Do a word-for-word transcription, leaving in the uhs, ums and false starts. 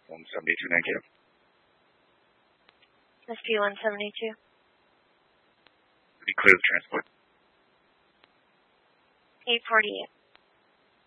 one seventy-two, thank you. S P one seventy-two. Be clear the transport. eight forty-eight.